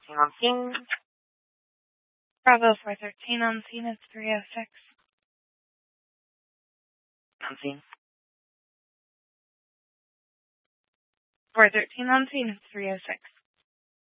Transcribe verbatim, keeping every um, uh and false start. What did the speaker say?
thirteen on scene. Bravo four thirteen on scene, it's three oh six. On scene. four thirteen on scene, it's three oh six.